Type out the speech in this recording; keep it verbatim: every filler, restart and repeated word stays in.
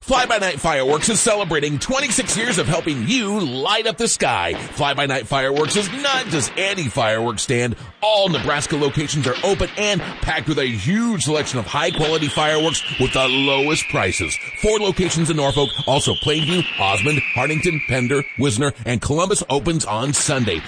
Fly By Night Fireworks is celebrating twenty-six years of helping you light up the sky. Fly By Night Fireworks is not just any fireworks stand. All Nebraska locations are open and packed with a huge selection of high-quality fireworks with the lowest prices. Four locations in Norfolk, also Plainview, Osmond, Hartington, Pender, Wisner, and Columbus opens on Sunday.